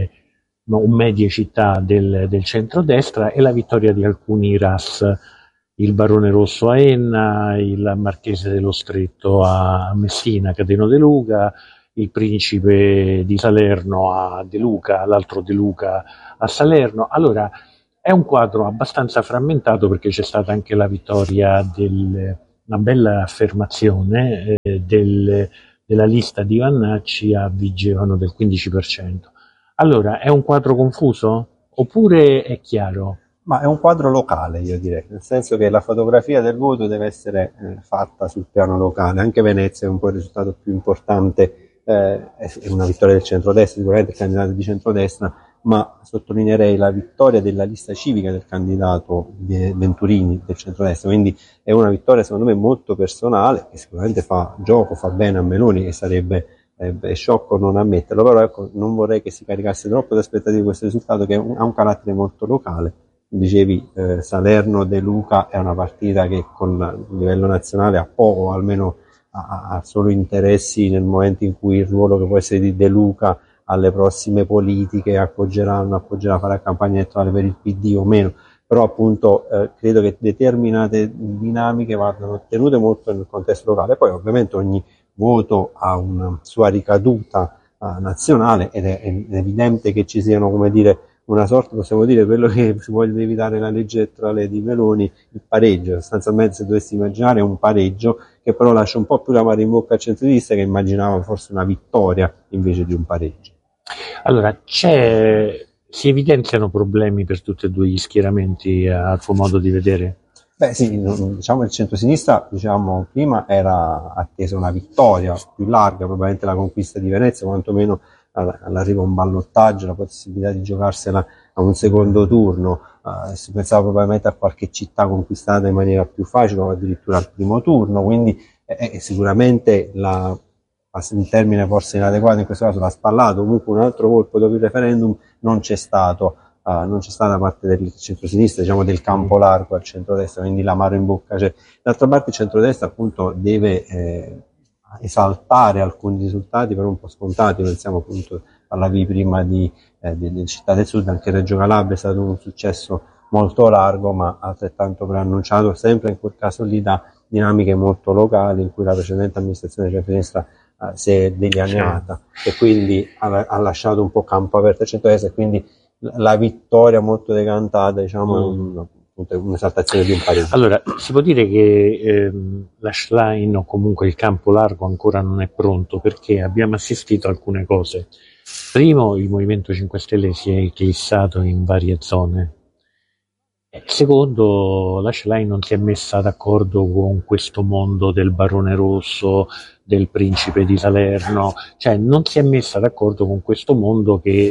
medie città del centrodestra e la vittoria di alcuni RAS il Barone Rosso a Enna, il Marchese dello Stretto a Messina, Cateno De Luca, il Principe di Salerno a De Luca, l'altro De Luca a Salerno. Allora è un quadro abbastanza frammentato, perché c'è stata anche la vittoria una bella affermazione della lista di Vannacci a Vigevano del 15%. Allora, è un quadro confuso? Oppure è chiaro? Ma è un quadro locale, io direi, nel senso che la fotografia del voto deve essere fatta sul piano locale. Anche Venezia è un po' il risultato più importante, è una vittoria del centrodestra, sicuramente il candidato di centrodestra, ma sottolineerei la vittoria della lista civica del candidato Venturini del centrodestra, quindi è una vittoria secondo me molto personale, che sicuramente fa gioco, fa bene a Meloni, e sarebbe sciocco non ammetterlo, però ecco, non vorrei che si caricasse troppo le aspettative di questo risultato, che ha un carattere molto locale. Dicevi, Salerno De Luca è una partita che con il livello nazionale ha poco, almeno ha solo interessi nel momento in cui il ruolo che può essere di De Luca alle prossime politiche appoggerà, farà campagna elettorale per il PD o meno, però appunto credo che determinate dinamiche vadano tenute molto nel contesto locale. Poi ovviamente ogni voto ha una sua ricaduta nazionale, ed è evidente che ci siano, come dire, una sorta, possiamo dire, quello che si vuole evitare la legge elettorale di Meloni, il pareggio. Sostanzialmente, se dovessi immaginare un pareggio, che però lascia un po' più la mano in bocca al centrodestra, che immaginava forse una vittoria invece di un pareggio. Allora, si evidenziano problemi per tutti e due gli schieramenti al tuo modo di vedere? Beh sì, diciamo il centrosinistra, prima era attesa una vittoria più larga, probabilmente la conquista di Venezia, quantomeno all'arrivo a un ballottaggio, la possibilità di giocarsela a un secondo turno, si pensava probabilmente a qualche città conquistata in maniera più facile o addirittura al primo turno, quindi sicuramente in termine forse inadeguato in questo caso l'ha spallato. Comunque un altro colpo dopo il referendum non c'è stata da parte del centrosinistra, diciamo del campo largo al centrodestra, quindi l'amaro in bocca c'è. D'altra parte il centrodestra appunto deve esaltare alcuni risultati per un po' scontati. Pensiamo appunto, parlavi prima di Città del Sud, anche Reggio Calabria è stato un successo molto largo, ma altrettanto preannunciato, sempre in quel caso lì da dinamiche molto locali in cui la precedente amministrazione centro-sinistra si è dilaniata e quindi ha lasciato un po' campo aperto al centrodestra, e quindi la vittoria molto decantata, diciamo, è un'esaltazione di un pareggio. Allora, si può dire che l'Ashline o comunque il campo largo ancora non è pronto, perché abbiamo assistito a alcune cose. Primo, il Movimento 5 Stelle si è eclissato in varie zone. Secondo, l'Ashline non si è messa d'accordo con questo mondo del Barone Rosso, del Principe di Salerno, cioè non si è messa d'accordo con questo mondo che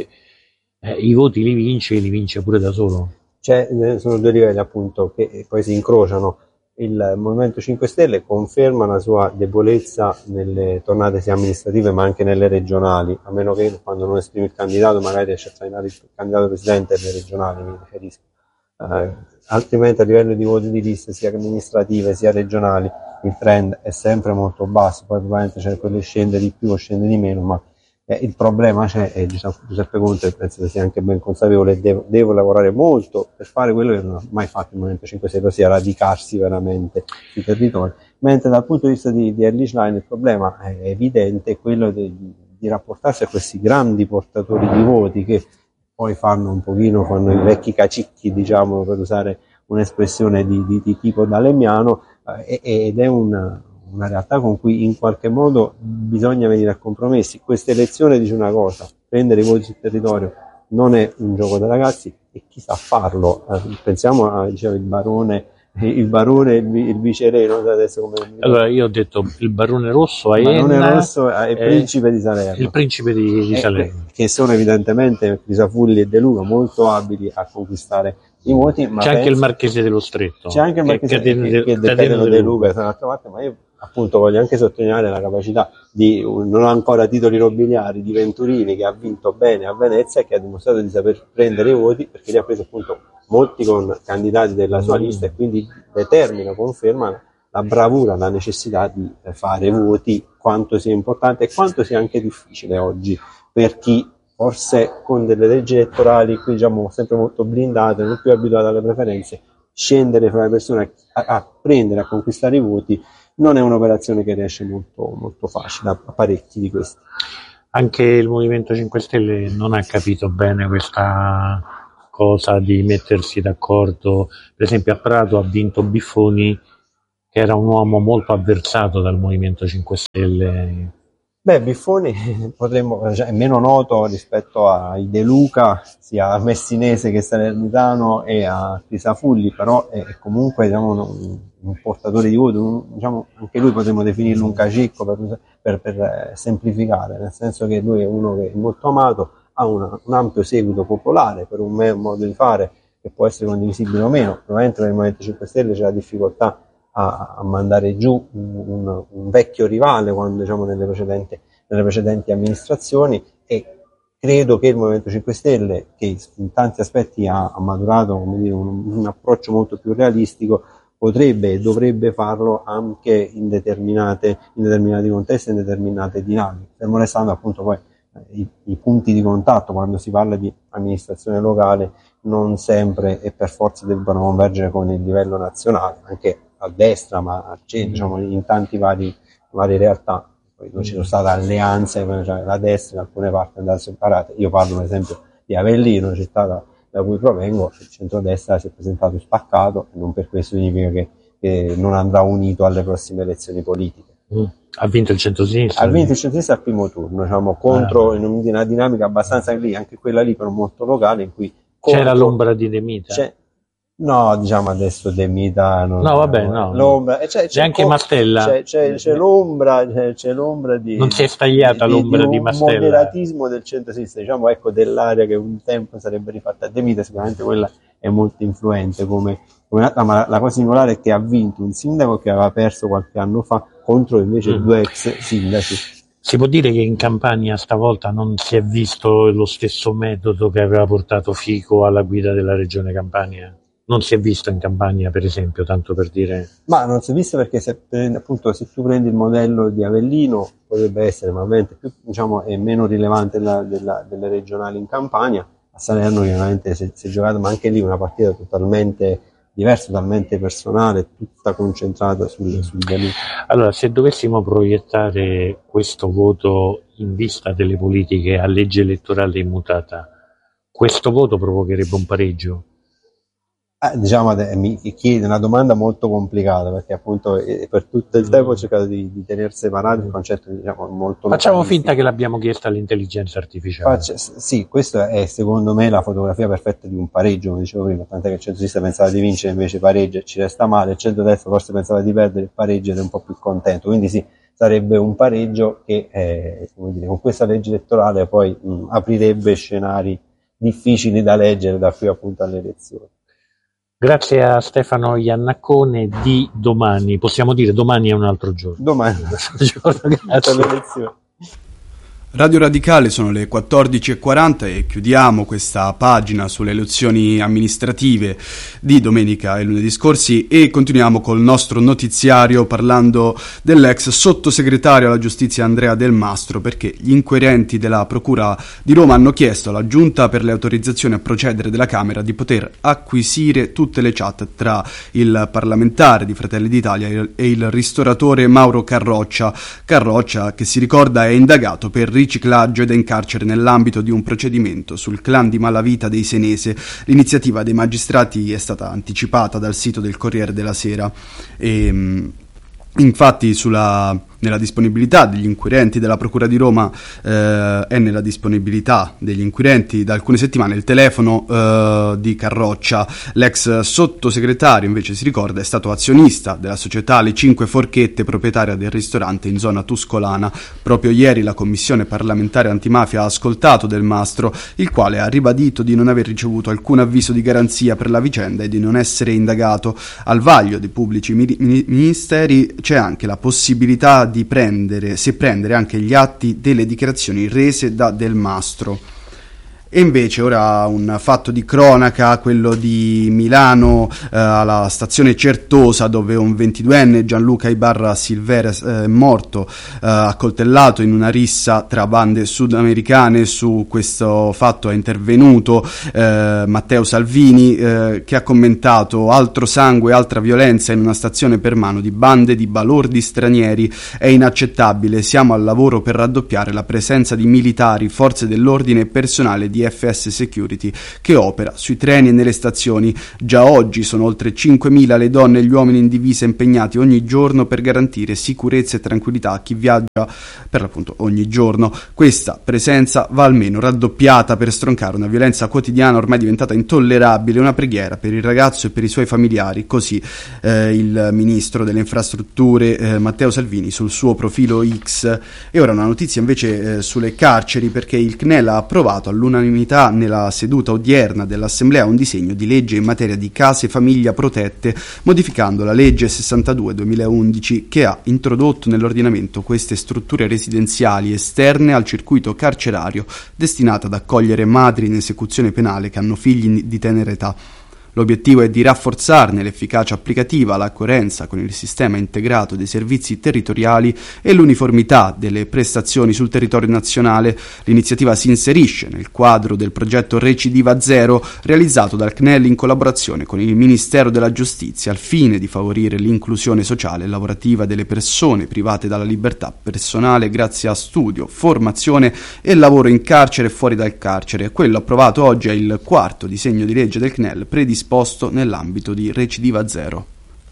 i voti li vince pure da solo. Sono due livelli appunto che poi si incrociano. Il Movimento 5 Stelle conferma la sua debolezza nelle tornate sia amministrative ma anche nelle regionali, a meno che quando non esprime il candidato magari riesce a trainare il candidato presidente delle regionali, mi riferisco. Altrimenti a livello di voti di liste sia amministrative sia regionali il trend è sempre molto basso, poi probabilmente c'è quello che scende di più o scende di meno, ma il problema c'è, e Giuseppe Conte penso che sia anche ben consapevole, devo lavorare molto per fare quello che non ha mai fatto il Movimento 5 Stelle, ossia radicarsi veramente sui territori, mentre dal punto di vista di Erlich Line il problema è evidente, è quello di rapportarsi a questi grandi portatori di voti che poi fanno i vecchi cacicchi, diciamo, per usare un'espressione di tipo dalemiano, ed è una realtà con cui in qualche modo bisogna venire a compromessi. Questa elezione dice una cosa: prendere i voti sul territorio non è un gioco da ragazzi, e chi sa farlo. Pensiamo a, diciamo, il barone e il viceré, no? Adesso come... Allora io ho detto il Barone Rosso a Enna, Enna, Rosso e il Principe di Salerno, il Principe di Salerno, che sono evidentemente Crisafulli e De Luca molto abili a conquistare i voti, ma c'è anche il Marchese dello Stretto, c'è anche il Marchese che Cateno De Luca dall'altra parte, ma io appunto voglio anche sottolineare la capacità di non ha ancora titoli nobiliari di Venturini, che ha vinto bene a Venezia e che ha dimostrato di saper prendere i voti, perché li ha presi appunto molti con candidati della sua lista, e quindi conferma la bravura, la necessità di fare voti, quanto sia importante e quanto sia anche difficile oggi per chi forse con delle leggi elettorali qui, diciamo, sempre molto blindate, non più abituate alle preferenze, scendere fra le persone a prendere, a conquistare i voti, non è un'operazione che riesce molto, molto facile a parecchi di questi. Anche il Movimento 5 Stelle non ha capito bene questa cosa di mettersi d'accordo. Per esempio a Prato ha vinto Biffoni, che era un uomo molto avversato dal Movimento 5 Stelle. Beh, Biffoni è meno noto rispetto ai De Luca, sia a Messinese che Salernitano e a Crisafulli, però è comunque un portatore di voto, anche lui potremmo definirlo un cacicco per semplificare, nel senso che lui è uno che è molto amato, ha un ampio seguito popolare per un modo di fare che può essere condivisibile o meno. Probabilmente nel Movimento 5 Stelle c'è la difficoltà a mandare giù un vecchio rivale quando nelle precedenti amministrazioni, e credo che il Movimento 5 Stelle, che in tanti aspetti ha maturato un approccio molto più realistico, potrebbe e dovrebbe farlo anche in determinati contesti e in determinate dinamiche, fermo restando appunto poi i punti di contatto quando si parla di amministrazione locale non sempre e per forza debbano convergere con il livello nazionale, anche a destra, ma a centro, in tanti varie realtà. Poi non ci sono state alleanze, la destra in alcune parti andate separate. Io parlo per esempio di Avellino, città da cui provengo, il centrodestra si è presentato spaccato e non per questo significa che non andrà unito alle prossime elezioni politiche. Ha vinto il centrosinistra? Ha vinto il centrosinistra al primo turno, contro in una dinamica abbastanza anche quella lì però molto locale, in cui c'era l'ombra di De Mita. No, adesso De Mita non, no, vabbè, no. L'ombra, c'è anche Mastella. C'è l'ombra di. Non si è stagliata l'ombra di Mastella. Il moderatismo del centro-sinistra, dell'area che un tempo sarebbe rifatta. De Mita sicuramente quella è molto influente ma la cosa singolare è che ha vinto un sindaco che aveva perso qualche anno fa contro invece due ex sindaci. Si può dire che in Campania stavolta non si è visto lo stesso metodo che aveva portato Fico alla guida della regione Campania? Non si è visto in Campania, per esempio, tanto per dire? Ma non si è visto perché se tu prendi il modello di Avellino potrebbe essere probabilmente più, è meno rilevante delle regionali in Campania. A Salerno chiaramente si è giocato, ma anche lì una partita totalmente diversa, totalmente personale, tutta concentrata sul Galù. Allora, se dovessimo proiettare questo voto in vista delle politiche a legge elettorale immutata, questo voto provocherebbe un pareggio? Mi chiede una domanda molto complicata, perché appunto per tutto il tempo ho cercato di tenere separato il concetto molto. Facciamo finta che l'abbiamo chiesto all'intelligenza artificiale. Sì, questa è secondo me la fotografia perfetta di un pareggio, come dicevo prima, tant'è che il centro-sinistra pensava di vincere, invece pareggia, ci resta male, il centro-destra forse pensava di perdere, pareggia ed è un po' più contento, quindi sì, sarebbe un pareggio che con questa legge elettorale poi aprirebbe scenari difficili da leggere da qui appunto alle elezioni. Grazie a Stefano Iannaccone di Domani. Possiamo dire domani è un altro giorno. Domani è un altro giorno, grazie alle elezioni. Radio Radicale, sono le 14:40 e chiudiamo questa pagina sulle elezioni amministrative di domenica e lunedì scorsi e continuiamo col nostro notiziario parlando dell'ex sottosegretario alla giustizia Andrea Del Mastro, perché gli inquirenti della Procura di Roma hanno chiesto alla Giunta per le autorizzazioni a procedere della Camera di poter acquisire tutte le chat tra il parlamentare di Fratelli d'Italia e il ristoratore Mauro Carroccia, che si ricorda è indagato per riciclaggio ed è in carcere nell'ambito di un procedimento sul clan di malavita dei Senese. L'iniziativa dei magistrati è stata anticipata dal sito del Corriere della Sera e infatti nella disponibilità degli inquirenti della Procura di Roma è nella disponibilità degli inquirenti da alcune settimane il telefono di Carroccia. L'ex sottosegretario invece si ricorda è stato azionista della società Le Cinque Forchette, proprietaria del ristorante in zona tuscolana. Proprio ieri la commissione parlamentare antimafia ha ascoltato Del Mastro, il quale ha ribadito di non aver ricevuto alcun avviso di garanzia per la vicenda e di non essere indagato. Al vaglio dei pubblici ministeri c'è anche la possibilità di prendere anche gli atti delle dichiarazioni rese da Del Mastro. E invece ora un fatto di cronaca, quello di Milano, alla stazione Certosa, dove un 22enne, Gianluca Ibarra Silveres, è morto accoltellato in una rissa tra bande sudamericane. Su questo fatto è intervenuto Matteo Salvini, che ha commentato: altro sangue, altra violenza in una stazione per mano di bande di balordi stranieri è inaccettabile. Siamo al lavoro per raddoppiare la presenza di militari, forze dell'ordine e personale di FS Security che opera sui treni e nelle stazioni. Già oggi sono oltre 5.000 le donne e gli uomini in divisa impegnati ogni giorno per garantire sicurezza e tranquillità a chi viaggia per l'appunto ogni giorno. Questa presenza va almeno raddoppiata per stroncare una violenza quotidiana ormai diventata intollerabile. Una preghiera per il ragazzo e per i suoi familiari, così il ministro delle infrastrutture Matteo Salvini sul suo profilo X. E ora una notizia invece sulle carceri, perché il CNEL ha approvato all'unanimità nella seduta odierna dell'Assemblea un disegno di legge in materia di case famiglia protette, modificando la legge 62/2011 che ha introdotto nell'ordinamento queste strutture residenziali esterne al circuito carcerario, destinate ad accogliere madri in esecuzione penale che hanno figli di tenera età. L'obiettivo è di rafforzarne l'efficacia applicativa, la coerenza con il sistema integrato dei servizi territoriali e l'uniformità delle prestazioni sul territorio nazionale. L'iniziativa si inserisce nel quadro del progetto Recidiva Zero, realizzato dal CNEL in collaborazione con il Ministero della Giustizia, al fine di favorire l'inclusione sociale e lavorativa delle persone private dalla libertà personale grazie a studio, formazione e lavoro in carcere e fuori dal carcere. Quello approvato oggi è il quarto disegno di legge del CNEL predisposto nell'ambito di Recidiva Zero.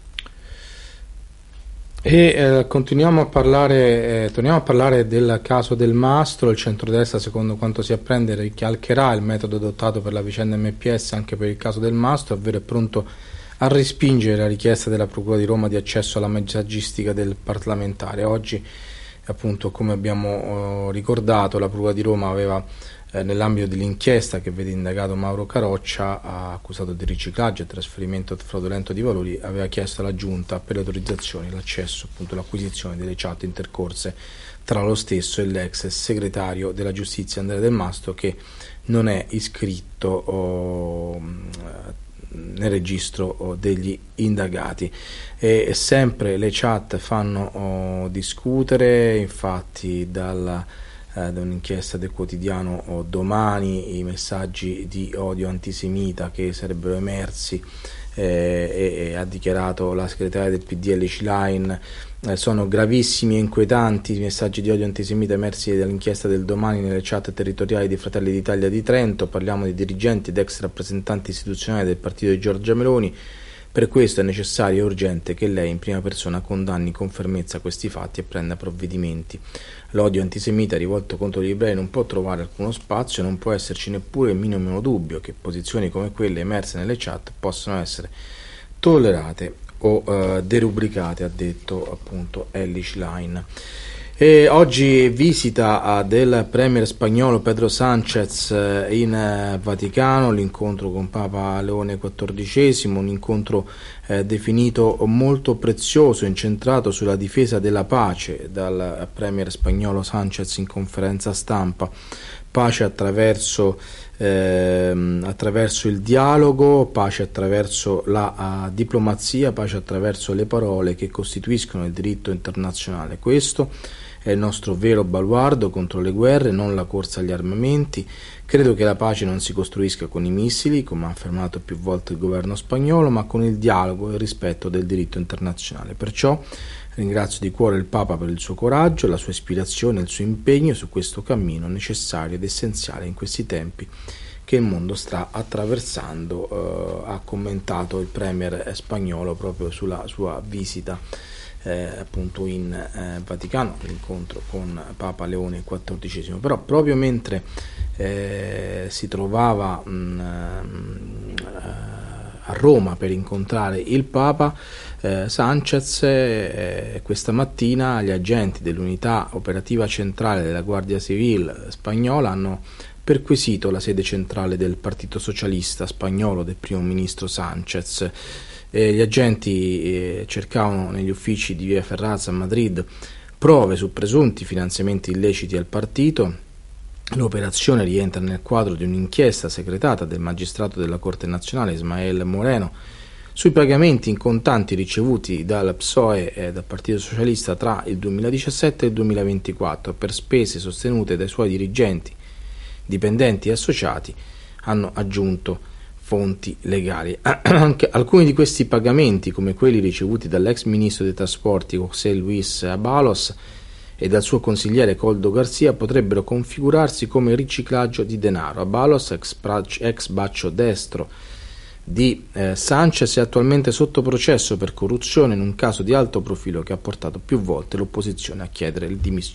E torniamo a parlare del caso Del Mastro. Il centrodestra, secondo quanto si apprende, ricalcherà il metodo adottato per la vicenda MPS anche per il caso Del Mastro, ovvero è pronto a respingere la richiesta della Procura di Roma di accesso alla messaggistica del parlamentare. Oggi, appunto, come abbiamo ricordato, la Procura di Roma aveva nell'ambito dell'inchiesta che vede indagato Mauro Caroccia, accusato di riciclaggio e trasferimento fraudolento di valori, aveva chiesto alla Giunta per le autorizzazioni l'accesso, appunto l'acquisizione delle chat intercorse tra lo stesso e l'ex segretario della giustizia Andrea Del Mastro, che non è iscritto nel registro degli indagati. E sempre le chat fanno discutere, infatti da un'inchiesta del quotidiano Domani i messaggi di odio antisemita che sarebbero emersi, e ha dichiarato la segretaria del PD Elli Schlein, sono gravissimi e inquietanti i messaggi di odio antisemita emersi dall'inchiesta del Domani nelle chat territoriali dei Fratelli d'Italia di Trento. Parliamo di dirigenti ed ex rappresentanti istituzionali del partito di Giorgia Meloni. Per questo è necessario e urgente che lei in prima persona condanni con fermezza questi fatti e prenda provvedimenti. L'odio antisemita rivolto contro gli ebrei non può trovare alcuno spazio e non può esserci neppure il minimo dubbio che posizioni come quelle emerse nelle chat possano essere tollerate o derubricate, ha detto appunto Elli Schlein. E oggi visita del premier spagnolo Pedro Sánchez in Vaticano, l'incontro con Papa Leone XIV, un incontro definito molto prezioso, incentrato sulla difesa della pace dal premier spagnolo Sánchez in conferenza stampa. Pace attraverso il dialogo, pace attraverso la diplomazia, pace attraverso le parole che costituiscono il diritto internazionale. Questo è il nostro vero baluardo contro le guerre, non la corsa agli armamenti. Credo che la pace non si costruisca con i missili, come ha affermato più volte il governo spagnolo, ma con il dialogo e il rispetto del diritto internazionale. Perciò ringrazio di cuore il Papa per il suo coraggio, la sua ispirazione e il suo impegno su questo cammino necessario ed essenziale in questi tempi che il mondo sta attraversando, ha commentato il premier spagnolo proprio sulla sua visita appunto in Vaticano, l'incontro con Papa Leone XIV. Però proprio mentre si trovava a Roma per incontrare il Papa, Sánchez questa mattina gli agenti dell'unità operativa centrale della Guardia Civile spagnola hanno perquisito la sede centrale del Partito Socialista spagnolo del primo ministro Sánchez. Gli agenti cercavano negli uffici di via Ferraz a Madrid prove su presunti finanziamenti illeciti al partito L'operazione rientra nel quadro di un'inchiesta secretata del magistrato della Corte Nazionale Ismael Moreno sui pagamenti in contanti ricevuti dal PSOE e dal Partito Socialista tra il 2017 e il 2024 per spese sostenute dai suoi dirigenti, dipendenti e associati, hanno aggiunto fonti legali. Anche alcuni di questi pagamenti, come quelli ricevuti dall'ex ministro dei trasporti José Luis Ábalos e dal suo consigliere Coldo Garcia, potrebbero configurarsi come riciclaggio di denaro. Ábalos, ex braccio destro di Sanchez, è attualmente sotto processo per corruzione in un caso di alto profilo che ha portato più volte l'opposizione a chiedere il